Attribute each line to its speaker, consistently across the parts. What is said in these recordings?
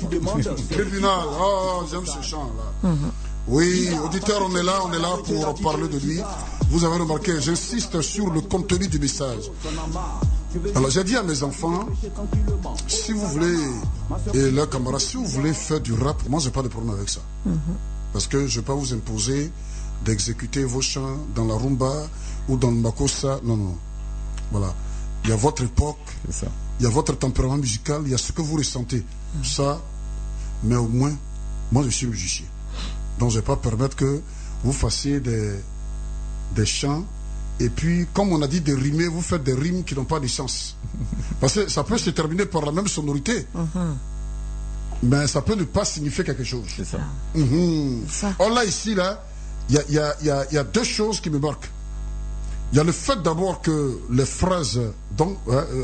Speaker 1: Tribunal, oh, j'aime ce chant-là. Oui, auditeur, on est là pour parler de lui. Vous avez remarqué, j'insiste sur le contenu du message. Alors, j'ai dit à mes enfants, si vous voulez, et leurs camarades, si vous voulez faire du rap, moi, j'ai pas de problème avec ça. Parce que je ne vais pas vous imposer d'exécuter vos chants dans la rumba ou dans le makossa. Non, non. Voilà. Il y a votre époque, il y a votre tempérament musical, il y a ce que vous ressentez. Ça, mais au moins, moi, je suis musicien. Donc, je ne vais pas permettre que vous fassiez des chants. Et puis, comme on a dit de rimer, vous faites des rimes qui n'ont pas de sens. Parce que ça peut se terminer par la même sonorité. Mais ça peut ne pas signifier quelque chose.
Speaker 2: C'est ça.
Speaker 1: Or là, ici, là, il y a deux choses qui me marquent. Il y a le fait d'abord que les phrases, donc,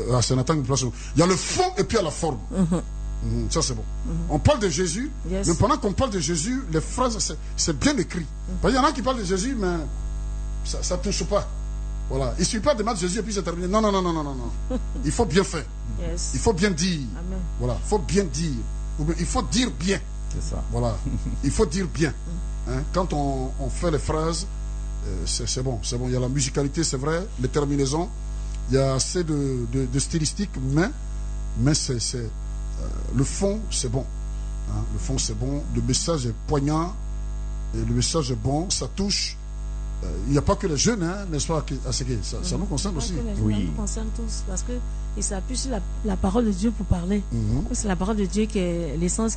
Speaker 1: il y a le fond et puis il y a la forme. Ça, c'est bon. On parle de Jésus, mais pendant qu'on parle de Jésus, les phrases, c'est bien écrit. Parce qu'il y en a qui parlent de Jésus, mais ça ne touche pas. Voilà. Il ne suffit pas de mettre Jésus et puis c'est terminé. Non, non, non, non, non, non. Il faut bien faire. Il faut bien dire.
Speaker 3: Amen.
Speaker 1: Voilà. Il faut bien dire. Il faut dire bien.
Speaker 2: C'est ça.
Speaker 1: Voilà. Il faut dire bien. Hein? Quand on fait les phrases, c'est bon. C'est bon. Il y a la musicalité, c'est vrai. Les terminaisons. Il y a assez de stylistique, mais c'est le fond, c'est bon. Hein? Le fond, c'est bon. Le message est poignant. Et le message est bon. Ça touche. Il n'y a pas que les jeunes, hein, n'est-ce pas, ça nous concerne aussi.
Speaker 3: Oui. Ça nous concerne tous, parce qu'il s'appuie sur la parole de Dieu pour parler. C'est la parole de Dieu qui est l'essence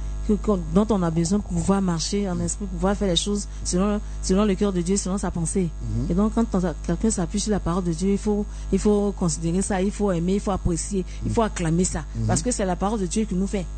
Speaker 3: dont on a besoin pour pouvoir marcher en esprit, pour pouvoir faire les choses selon le cœur de Dieu, selon sa pensée. Et donc, quand quelqu'un s'appuie sur la parole de Dieu, il faut considérer ça, il faut aimer, il faut apprécier, il faut acclamer ça. Parce que c'est la parole de Dieu qui nous fait.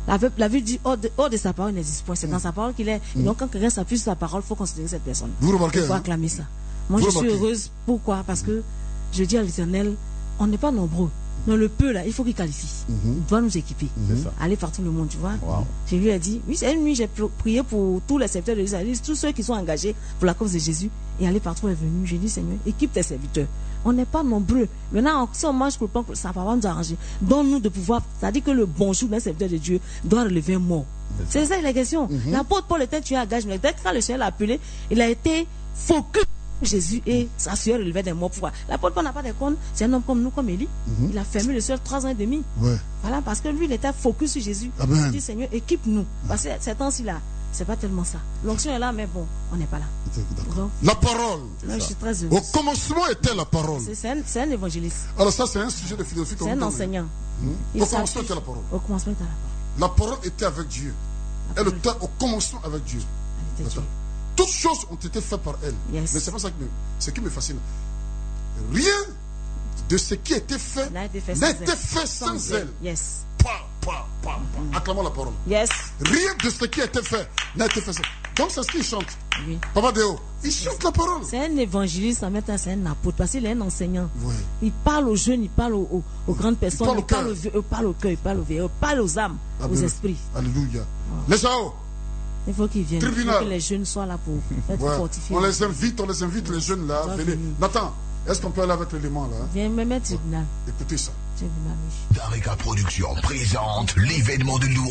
Speaker 3: La vie dit hors de sa parole n'existe point. C'est dans sa parole qu'il est. Et donc, quand quelqu'un s'appuie sur sa parole, il faut considérer cette personne.
Speaker 1: Vous remarquez,
Speaker 3: il faut acclamer ça. Moi, je suis heureuse. Pourquoi? Parce que je dis à l'Éternel, on n'est pas nombreux. Mais le peu là, il faut qu'il qualifie. Il doit nous équiper. Aller partout le monde, tu vois. Je lui ai dit, oui, c'est une nuit, j'ai prié pour tous les serviteurs de l'Église, tous ceux qui sont engagés pour la cause de Jésus. Et aller partout est venu. J'ai dit, Seigneur, équipe tes serviteurs. On n'est pas nombreux. Maintenant, si on mange pour le pain, ça va nous arranger. Donne-nous de pouvoir. C'est-à-dire que le bonjour d'un serviteur de Dieu doit relever un mort. C'est ça la question. L'apôtre Paul était tué à gage, mais quand le Seigneur l'a appelé, il a été focus. Jésus et sa sueur relevait des morts. Pourquoi? L'apôtre Paul n'a pas de compte, c'est un homme comme nous, comme Élie. Il a fermé le ciel 3 ans et demi. Voilà, parce que lui, il était focus sur Jésus. Il dit, Seigneur, équipe-nous. Parce que ces temps-ci là, c'est pas tellement ça. L'onction est là, mais bon, on n'est pas là. Donc,
Speaker 1: la parole.
Speaker 3: Je suis très heureuse.
Speaker 1: Au commencement était la parole.
Speaker 3: C'est un évangéliste.
Speaker 1: Alors ça, c'est un sujet de philosophie.
Speaker 3: C'est un enseignant.
Speaker 1: Au commencement était la parole.
Speaker 3: Au commencement était la
Speaker 1: La
Speaker 3: parole.
Speaker 1: parole était avec Dieu. Elle était au commencement avec Dieu.
Speaker 3: Elle était Dieu.
Speaker 1: Toutes choses ont été faites par elle. Mais c'est pas ça qui me fascine. Rien de ce qui a été fait n'a été fait sans elle. Acclamons la parole. Rien de ce qui a été fait n'a été fait sans elle. Donc c'est ce qu'il chante. Papa Déo, il chante la parole.
Speaker 3: C'est un évangéliste, c'est un apôtre, parce qu'il est un enseignant. Il parle aux jeunes, il parle aux grandes personnes, il parle au cœur, il parle aux vieux, il parle aux âmes, aux esprits.
Speaker 1: Alléluia. Les gens.
Speaker 3: Il faut qu'ils viennent. Il faut que les jeunes soient là pour être fortifiés.
Speaker 1: On les invite les jeunes là. Venez. Nathan, est-ce qu'on peut aller avec l'élément là?
Speaker 3: Viens me mettre tribunal.
Speaker 1: Écoutez ça.
Speaker 3: Tribunal, oui.
Speaker 4: Darika Production présente l'événement de